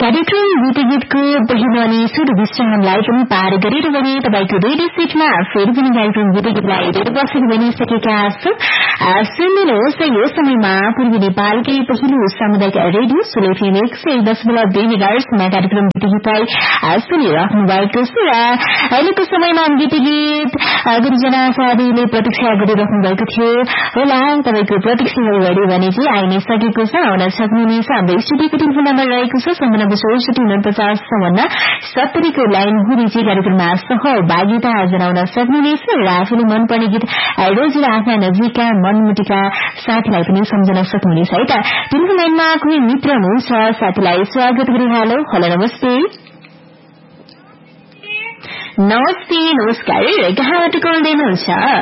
कार्यक्रम गीतको पहिलो अनि सुरु विश्रामलाई पनि पार गरेर भने तपाईको रेडियो सेटमा फेरि पनि कार्यक्रम गीतलाई रेडियो बसेर बनिसकेका छौं। सुन्नुहोस् यो समयमा पूर्वी नेपालकै पहिलो सामुदायिक रेडियो सोलेफी 100.2 मेगाहर्जमा कार्यक्रम गीतलाई सुनिराख्नु भएको छ र अहिलेको समयमा गीत गुरुजना साथीले प्रतीक्षा गरिराख्नु भएको थियो होला। तपाईको प्रतीक्षा गर्यो भने चाहिँ आइ नै सकेको छ, आउन सक्नुहुनेछ। हाम्रो स्टुडियोको टेलिफोन नम्बर रहेको छ 97644970 को लाइन गुरी चाहिँ कार्यक्रममा सहभागिता जनाउन सक्नुहुनेछ र आफूले मनपर्ने गीत रोजेर आफ्ना नजिकका मनमुटिका साथीलाई पनि सम्झन सक्नुहुनेछ है त। टेलिफोन लाइनमा कोही मित्र हुनुहुन्छ, साथीलाई स्वागत गरी हेलो नमस्ते। नमस्ते नमस्कार, कहाँबाट कल दिनुहुन्छ?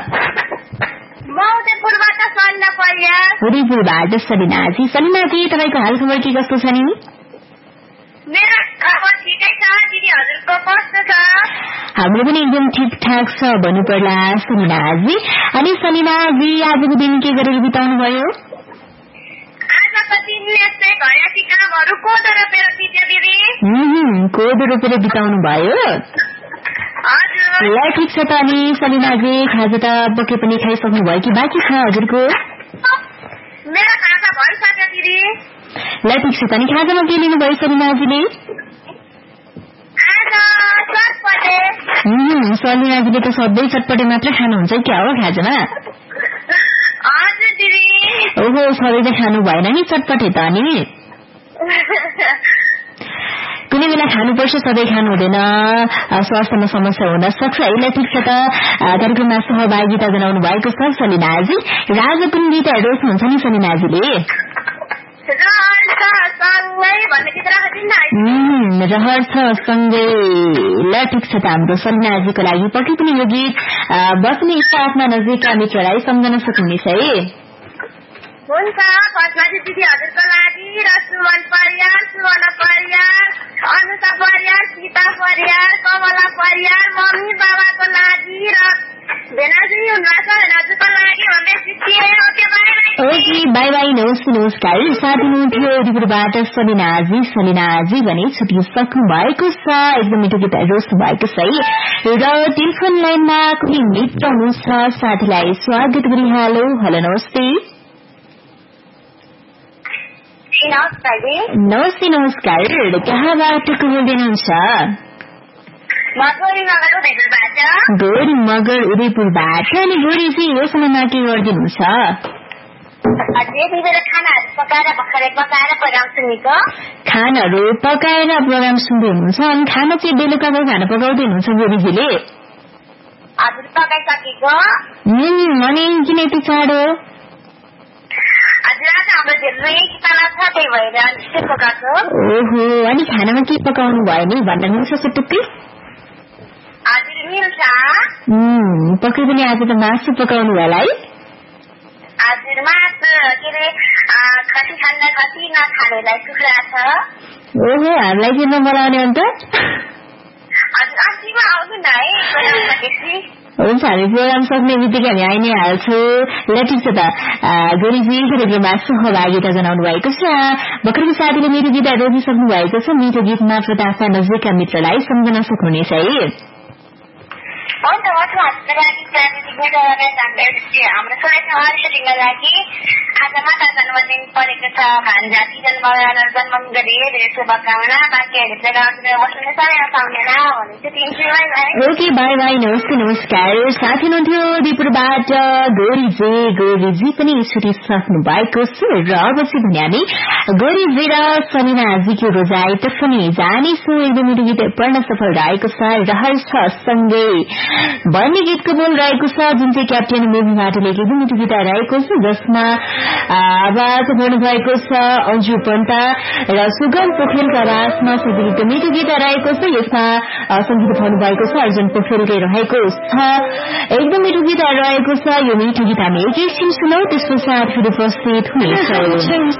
उदयपुरबाट सलिनाजी। सलिनाजी तपाईको हाल खबर के कस्तो छ नि? मेरो खबर ठिकै छ दिदी, हजुरको कस्तो छ? हाम्रो पनि एकदम ठिकठाक छ भन्नु पर्ला सलिनाजी। अनि सलिनाजी आजको दिन के गरेर बिताउनु भयो? आजको दिन यस्तै घरकी कामहरु कोदो रोपेर बित्यो दिदी। कोदो रोपेर बिताउनु भयो? हजुर। ल ठिक छ त। अनि सलिनाजी खाजा त पक्कै पनि खाइसक्नु भयो कि बाँकी छ हजुरको? मेरो खाजा भइसक्यो दिदी। ल ठिक छ त। अनि खाजामा के लिनुभयो सलिनाजीले? सलिनाजीले त सधैँ चटपटे मात्र खानुहुन्छ क्या हो खाजामा? हजुर दिदी। ओहो, सधैँ त खानु भएन नि चटपटे त। अनि कुनै बेला खानुपर्छ, सधैँ खानु हुँदैन, स्वास्थ्यमा समस्या हुन सक्छ। यसलाई ठिक छ त। कार्यक्रममा सहभागिता जनाउनु भएको छ सलिनाजी। राजा कुन गीत रोज्नुहुन्छ नि सलिनाजीले? रहर छ सँगै। ल ठिक छ त। हाम्रो सलिनाजीको लागि पक्कै पनि यो गीत बस्ने इच्छा आफ्ना नजिकका मित्रलाई सम्झन सक्नुहुनेछ है। हुन्छ। फर्स्टमा दिदी हजुरको लागि र सुमन परियार, सुमना परियार, अनुता परियार, सीता परियार, कमला परियार, मम्मी बाबाको लागि र भेनाजी हुनुहुन्छ हजुरको लागि भन्दै सिकिए। Okay bye bye. Okay bye bye. नमस्कार। साथी हुनुहुन्थ्यो उदयपुरबाट सलिनाजी। सलिनाजी भने छुटिसक्नु भएको छ, एकदम मिठो गीत रोज्नु भएको छ है। र टेलिफोन लाइनमा कोही मित्र हुनुहुन्छ, साथीलाई स्वागत गरी हेलो नमस्ते। नमस्ते नमस्कार, कहाँबाट को बोल्दैनुहुन्छ? गौरी मगर उदयपुरबाट। अनि गौरी चाहिँ यो समयमा के गरिदिनुहुन्छ? खानाहरू पकाएर प्रोग्राम सुन्दै हुनुहुन्छ। अनि खाना चाहिँ बेलुकाको खाना पकाउँदै हुनुहुन्छ गौरीजीले? अनि किन यति चाँडो? ओहो, अनि खानामा के पकाउनु भयो नि भन्न मिल्छ टुक्कै? पक्कै पनि आज त मासु पकाउनु होला है? ओहो, हामीलाई के नबोलाउने अन्त? हुन्छ, हामी प्रोग्राम सक्ने बित्तिकै हामी आइ नै हाल्छौँ। ल ठिक छ त। गौरीजी कार्यक्रममा सहभागिता जनाउनु भएको छ। भर्खरको साथीले मेरो गीत रोजिसक्नु भएको छ। मिठो गीत मात्र त आफ्ना नजिकका मित्रलाई सम्झन सक्नुहुनेछ है। आज माता जन्मदिन परेको छ, भान्जाती जन्म गरे धेरै शुभकामना। बाँकीहरू चाहिँ गाउँतिर बस्नु सबैलाई सम्झना भनेपछि। Okay bye bye. नमस्कार। साथी हुनुहुन्थ्यो उदयपुरबाट गौरीजी पनि छुटिसक्नु भएको छ। र अब चाहिँ भने हामी गौरीजी र सलिनाजीको रोजाइतर्फ नि जानेछौँ। एकदम मिठो गीत पढ्न सफल रहेको छ। रहर छ सँगै भन्ने गीतको बोल रहेको छ, जुन चाहिँ क्याप्टेन मुभीबाट लेखेको एकदम मिठो गीत रहेको छ, जसमा आवाज गर्नु भएको छ अन्जु पन्त र सुगम पोखरेलको आवाजमा सजिलो मिठो गीत रहेको छ। यसमा सङ्गीत गर्नु भएको छ अर्जुन पोखरेलकै रहेको छ। एकदम मिठो गीत रहेको छ। यो मिठो गीत हामी एकैछिन सुनौ, त्यसपछि फेरि उपस्थित हुनेछौँ।